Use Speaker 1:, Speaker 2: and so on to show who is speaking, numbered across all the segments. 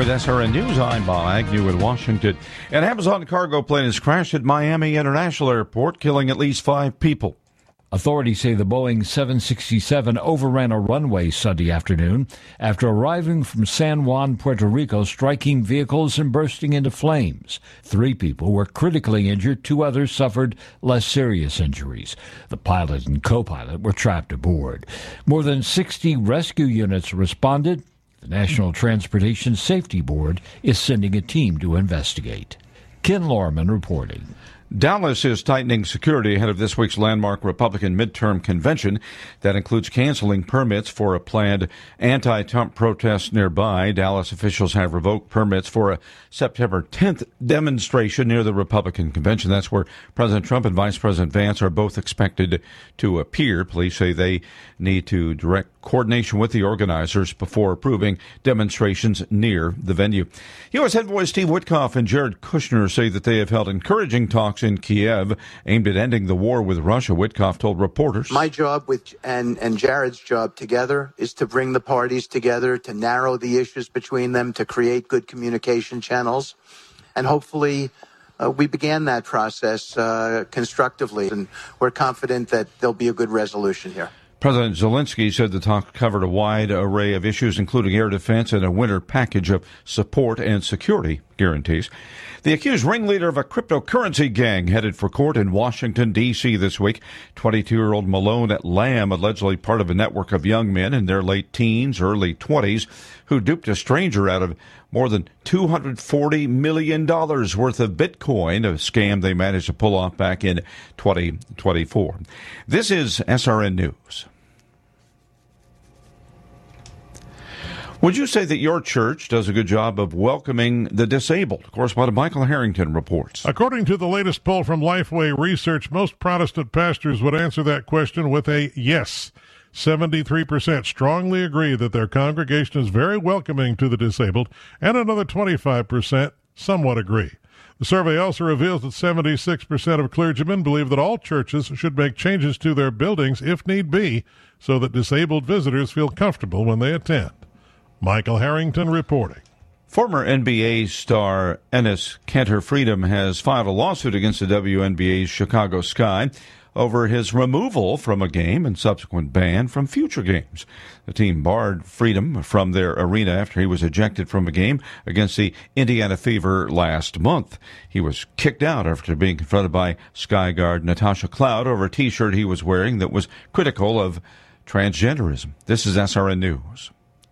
Speaker 1: With SRN News, I'm Bob Agnew in Washington. An Amazon cargo plane has crashed at Miami International Airport, killing at least 5 people.
Speaker 2: Authorities say the Boeing 767 overran a runway Sunday afternoon after arriving from San Juan, Puerto Rico, striking vehicles and bursting into flames. 3 people were critically injured. 2 others suffered less serious injuries. The pilot and co-pilot were trapped aboard. More than 60 rescue units responded. The National Transportation Safety Board is sending a team to investigate. Ken Lorman reporting.
Speaker 1: Dallas is tightening security ahead of this week's landmark Republican midterm convention that includes canceling permits for a planned anti-Trump protest nearby. Dallas officials have revoked permits for a September 10th demonstration near the Republican convention. That's where President Trump and Vice President Vance are both expected to appear. Police say they need to direct coordination with the organizers before approving demonstrations near the venue. U.S. Envoy Steve Witkoff and Jared Kushner say that they have held encouraging talks in Kiev aimed at ending the war with Russia. Witkoff told reporters,
Speaker 3: "My job and Jared's job together is to bring the parties together, to narrow the issues between them, to create good communication channels. And hopefully we began that process constructively, and we're confident that there'll be a good resolution here."
Speaker 1: President Zelensky said the talk covered a wide array of issues, including air defense and a winter package of support and security guarantees. The accused ringleader of a cryptocurrency gang headed for court in Washington, D.C. this week. 22-year-old Malone Lamb, allegedly part of a network of young men in their late teens, early 20s, who duped a stranger out of more than $240 million worth of Bitcoin, a scam they managed to pull off back in 2024. This is SRN News. Would you say that your church does a good job of welcoming the disabled? Correspondent Michael Harrington reports.
Speaker 4: According to the latest poll from Lifeway Research, most Protestant pastors would answer that question with a yes. 73% strongly agree that their congregation is very welcoming to the disabled, and another 25% somewhat agree. The survey also reveals that 76% of clergymen believe that all churches should make changes to their buildings if need be, so that disabled visitors feel comfortable when they attend. Michael Harrington reporting.
Speaker 1: Former NBA star Enes Kanter Freedom has filed a lawsuit against the WNBA's Chicago Sky over his removal from a game and subsequent ban from future games. The team barred Freedom from their arena after he was ejected from a game against the Indiana Fever last month. He was kicked out after being confronted by Sky guard Natasha Cloud over a T-shirt he was wearing that was critical of transgenderism. This is SRN News.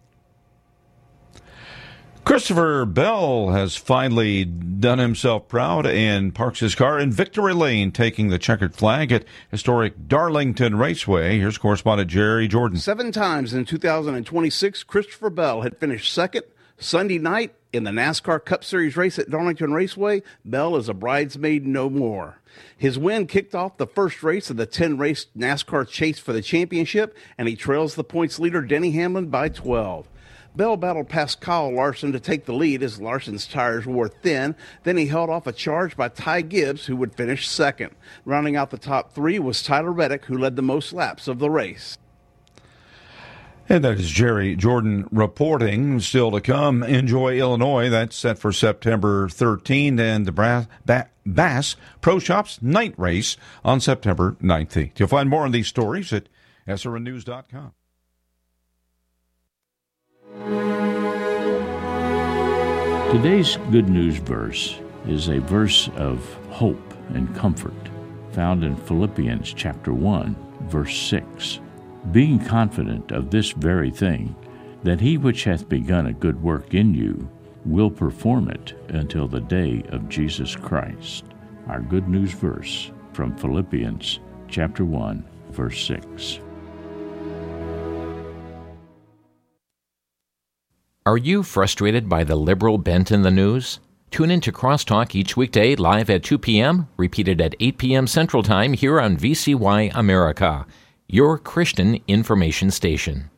Speaker 1: Christopher Bell has finally done himself proud and parks his car in Victory Lane, taking the checkered flag at historic Darlington Raceway. Here's correspondent Jerry Jordan.
Speaker 5: 7 times in 2026, Christopher Bell had finished second. Sunday night in the NASCAR Cup Series race at Darlington Raceway, Bell is a bridesmaid no more. His win kicked off the first race of the 10-race NASCAR chase for the championship, and he trails the points leader Denny Hamlin by 12. Bell battled past Kyle Larson to take the lead as Larson's tires wore thin. Then he held off a charge by Ty Gibbs, who would finish second. Rounding out the top 3 was Tyler Reddick, who led the most laps of the race.
Speaker 1: And that is Jerry Jordan reporting. Still to come, Enjoy Illinois. That's set for September 13th, and the Bass Pro Shops night race on September 19th. You'll find more on these stories at srnnews.com.
Speaker 6: Today's Good News verse is a verse of hope and comfort found in Philippians chapter 1, verse 6. Being confident of this very thing, that he which hath begun a good work in you will perform it until the day of Jesus Christ. Our Good News verse from Philippians chapter 1, verse 6.
Speaker 7: Are you frustrated by the liberal bent in the news? Tune in to Crosstalk each weekday live at 2 p.m., repeated at 8 p.m. Central Time here on VCY America, your Christian information station.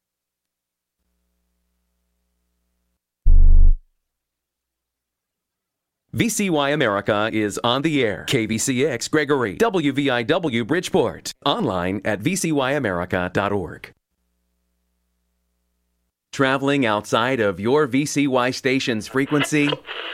Speaker 8: VCY America is on the air. KVCX Gregory, WVIW Bridgeport. Online at vcyamerica.org. Traveling outside of your VCY station's frequency?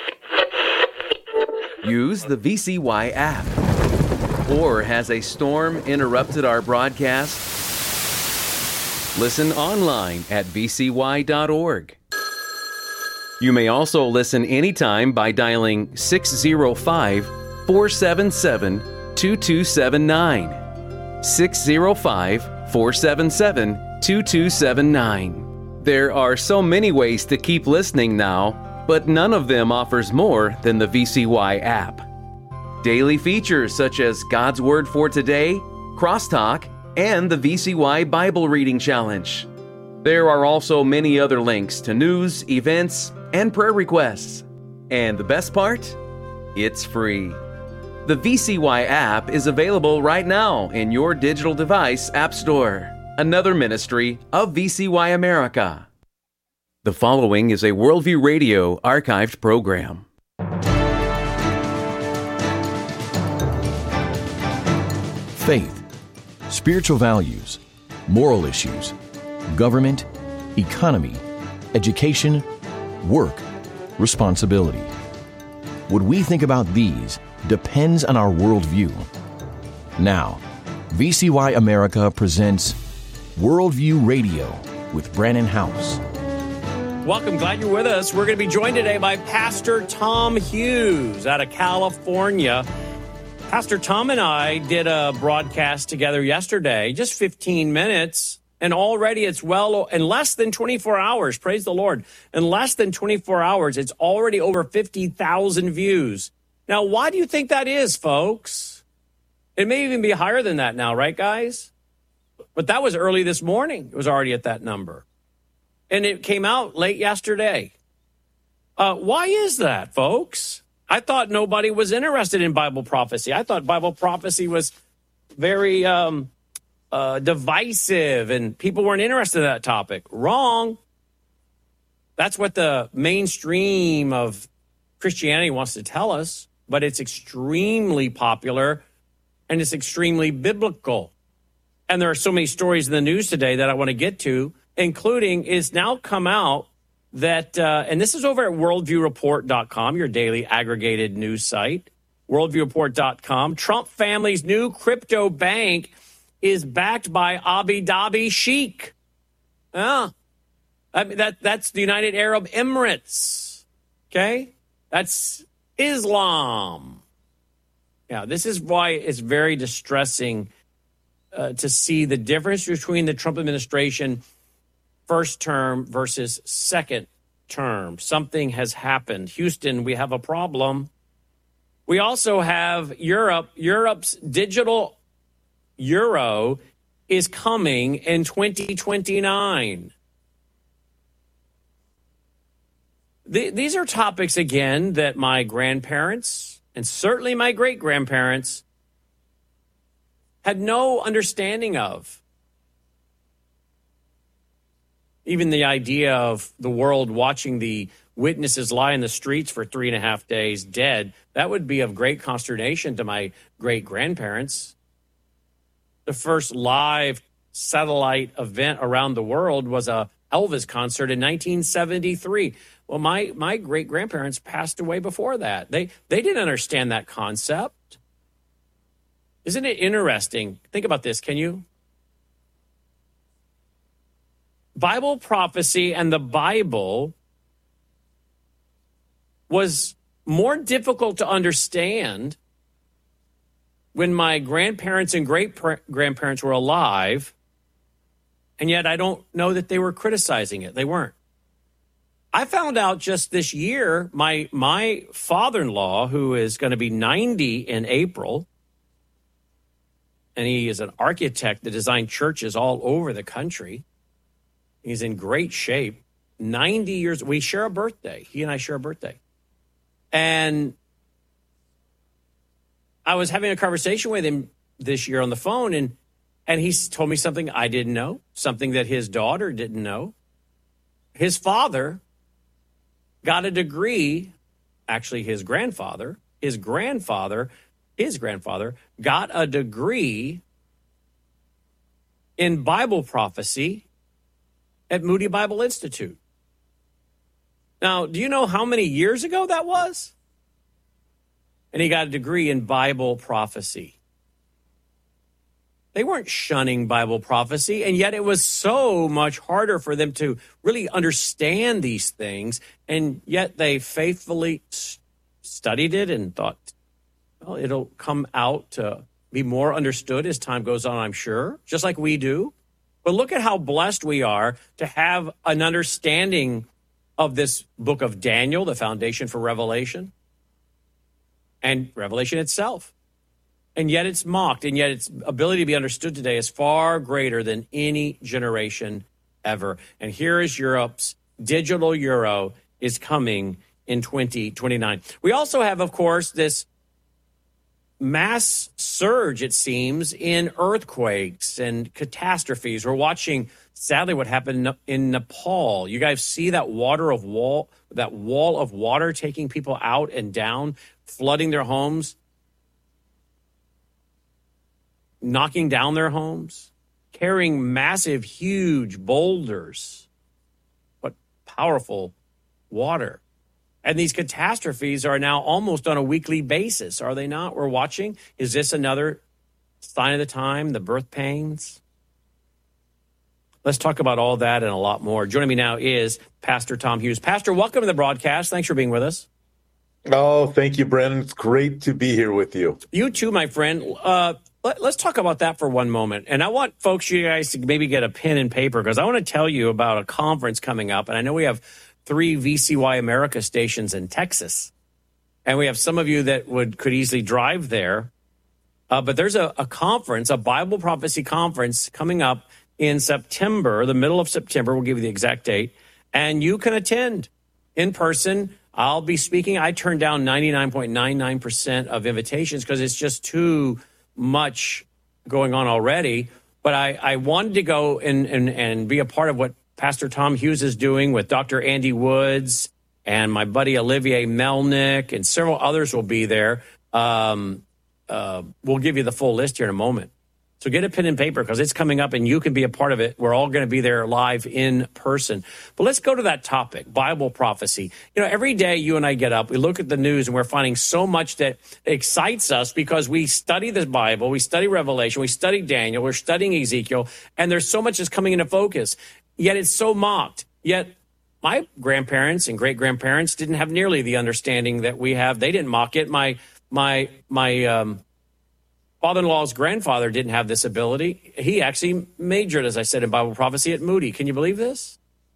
Speaker 8: Use the VCY app. Or has a storm interrupted our broadcast? Listen online at vcy.org. You may also listen anytime by dialing 605-477-2279. 605-477-2279. There are so many ways to keep listening now, but none of them offers more than the VCY app. Daily features such as God's Word for Today, Crosstalk, and the VCY Bible Reading Challenge. There are also many other links to news, events, and prayer requests. And the best part? It's free. The VCY app is available right now in your digital device app store. Another ministry of VCY America. The following is a Worldview Radio archived program.
Speaker 9: Faith, spiritual values, moral issues, government, economy, education, work, responsibility. What we think about these depends on our worldview. Now, VCY America presents Worldview Radio with Brannon Howse.
Speaker 10: Welcome, glad you're with us. We're going to be joined today by Pastor Tom Hughes out of California. Pastor Tom and I did a broadcast together yesterday, just 15 minutes, and already it's in less than 24 hours, praise the Lord, in less than 24 hours, it's already over 50,000 views. Now, why do you think that is, folks? It may even be higher than that now, right, guys? But that was early this morning. It was already at that number. And it came out late yesterday. Why is that, folks? I thought nobody was interested in Bible prophecy. I thought Bible prophecy was very divisive and people weren't interested in that topic. Wrong. That's what the mainstream of Christianity wants to tell us, but it's extremely popular and it's extremely biblical. And there are so many stories in the news today that I want to get to, including it's now come out that, and this is over at worldviewreport.com, your daily aggregated news site, worldviewreport.com. Trump family's new crypto bank is backed by Abu Dhabi Sheikh. I mean, that's the United Arab Emirates. Okay? That's Islam. Yeah, this is why it's very distressing to see the difference between the Trump administration first term versus second term. Something has happened. Houston, we have a problem. We also have Europe. Europe's digital euro is coming in 2029. These are topics, again, that my grandparents and certainly my great-grandparents had no understanding of. Even the idea of the world watching the witnesses lie in the streets for 3.5 days dead, that would be of great consternation to my great-grandparents. The first live satellite event around the world was a Elvis concert in 1973. Well, my great-grandparents passed away before that. They didn't understand that concept. Isn't it interesting? Think about this, can you? Bible prophecy and the Bible was more difficult to understand when my grandparents and great-grandparents were alive, and yet I don't know that they were criticizing it. They weren't. I found out just this year, my father-in-law, who is going to be 90 in April, and he is an architect that designed churches all over the country. He's in great shape. 90 years. We share a birthday. He and I share a birthday. And I was having a conversation with him this year on the phone, and he told me something I didn't know, something that his daughter didn't know. His father got a degree, actually his grandfather got a degree in Bible prophecy at Moody Bible Institute. Now, do you know how many years ago that was? And he got a degree in Bible prophecy. They weren't shunning Bible prophecy, and yet it was so much harder for them to really understand these things, and yet they faithfully studied it and thought, well, it'll come out to be more understood as time goes on, I'm sure, just like we do. But look at how blessed we are to have an understanding of this book of Daniel, the foundation for Revelation, and Revelation itself. And yet it's mocked, and yet its ability to be understood today is far greater than any generation ever. And here is Europe's digital euro is coming in 2029. We also have, of course, this mass surge, it seems, in earthquakes and catastrophes. We're watching, sadly, what happened in Nepal. You guys see that wall of water taking people out and down, flooding their homes, knocking down their homes, carrying massive, huge boulders. What powerful water. And these catastrophes are now almost on a weekly basis, are they not? We're watching. Is this another sign of the time, the birth pains? Let's talk about all that and a lot more. Joining me now is Pastor Tom Hughes. Pastor, welcome to the broadcast. Thanks for being with us.
Speaker 11: Oh, thank you, Brennan. It's great to be here with you.
Speaker 10: You too, my friend. Let's talk about that for one moment. And I want you guys to maybe get a pen and paper, because I want to tell you about a conference coming up. And I know we have 3 VCY America stations in Texas. And we have some of you that could easily drive there. But there's a conference, a Bible prophecy conference coming up in September, the middle of September. We'll give you the exact date. And you can attend in person. I'll be speaking. I turned down 99.99% of invitations because it's just too much going on already. But I wanted to go and be a part of what Pastor Tom Hughes is doing with Dr. Andy Woods and my buddy Olivier Melnick, and several others will be there. We'll give you the full list here in a moment. So get a pen and paper, because it's coming up and you can be a part of it. We're all going to be there live in person. But let's go to that topic, Bible prophecy. You know, every day you and I get up, we look at the news, and we're finding so much that excites us because we study the Bible, we study Revelation, we study Daniel, we're studying Ezekiel, and there's so much that's coming into focus. Yet it's so mocked. Yet my grandparents and great-grandparents didn't have nearly the understanding that we have. They didn't mock it. My father-in-law's grandfather didn't have this ability. He actually majored, as I said, in Bible prophecy at Moody. Can you believe this?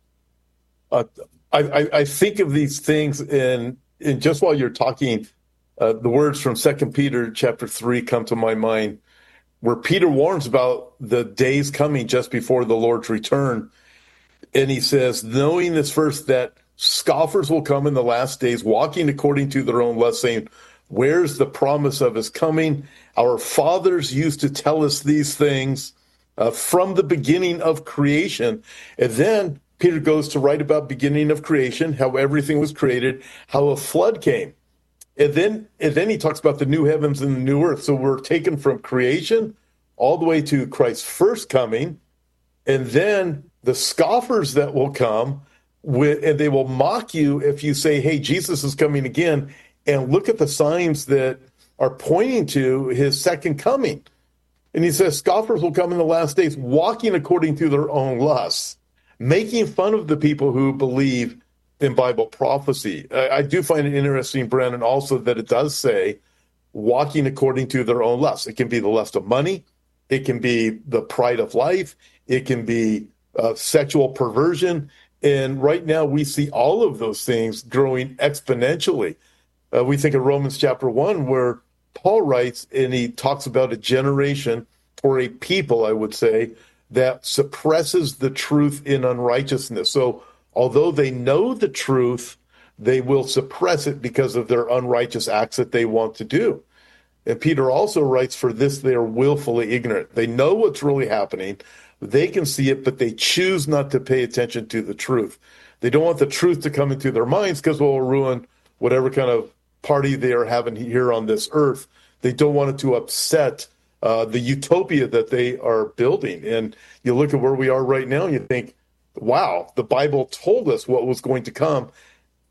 Speaker 11: I think of these things, and just while you're talking, the words from 2 Peter chapter 3 come to my mind, where Peter warns about the days coming just before the Lord's return. And he says, knowing this first, that scoffers will come in the last days, walking according to their own lust, saying, where's the promise of his coming? Our fathers used to tell us these things from the beginning of creation. And then Peter goes to write about beginning of creation, how everything was created, how a flood came. And then he talks about the new heavens and the new earth. So we're taken from creation all the way to Christ's first coming. And then the scoffers that will come, and they will mock you if you say, hey, Jesus is coming again. And look at the signs that are pointing to his second coming. And he says, scoffers will come in the last days, walking according to their own lusts, making fun of the people who believe in Bible prophecy. I do find it interesting, Brandon, also that it does say walking according to their own lusts. It can be the lust of money. It can be the pride of life. It can be sexual perversion. And right now we see all of those things growing exponentially. We think of Romans chapter 1, where Paul writes, and he talks about a generation, or a people, I would say, that suppresses the truth in unrighteousness. So although they know the truth, they will suppress it because of their unrighteous acts that they want to do. And Peter also writes, for this they are willfully ignorant. They know what's really happening. They can see it, but they choose not to pay attention to the truth. They don't want the truth to come into their minds because it will ruin whatever kind of party they are having here on this earth. They don't want it to upset the utopia that they are building. And you look at where we are right now and you think, wow, the Bible told us what was going to come.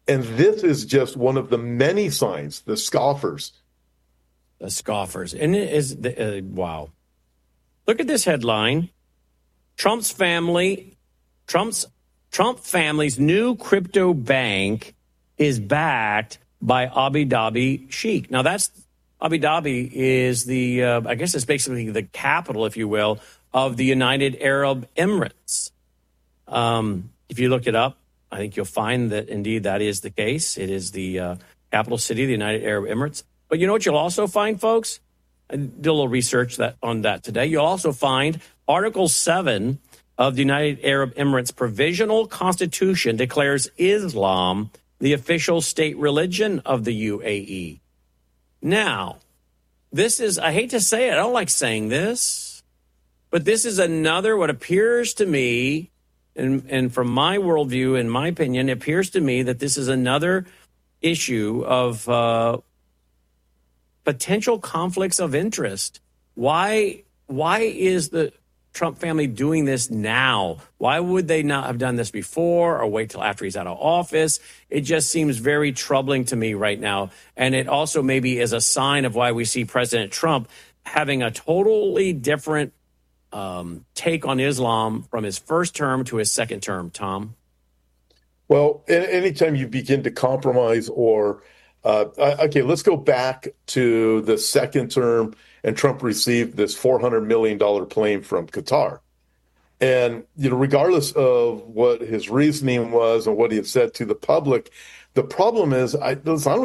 Speaker 11: And this is just one of the many signs, the scoffers.
Speaker 10: The scoffers. And it is, wow. Look at this headline. Trump family's new crypto bank is backed by Abu Dhabi Sheikh. Now, that's Abu Dhabi is the, I guess it's basically the capital, if you will, of the United Arab Emirates. If you look it up, I think you'll find that indeed that is the case. It is the capital city of the United Arab Emirates. But you know what you'll also find, folks? I did a little research on that today. You'll also find Article 7 of the United Arab Emirates Provisional Constitution declares Islam the official state religion of the UAE. Now, this is, I hate to say it, I don't like saying this, but this is another, what appears to me, and from my worldview, in my opinion, it appears to me that this is another issue of potential conflicts of interest. Why is the Trump family doing this now? Why would they not have done this before or wait till after he's out of office? It just seems very troubling to me right now. And it also maybe is a sign of why we see President Trump having a totally different take on Islam from his first term to his second term, Tom.
Speaker 11: Well, anytime you begin to compromise or okay, let's go back to the second term, and Trump received this $400 million plane from Qatar. And, regardless of what his reasoning was and what he had said to the public, the problem is, I don't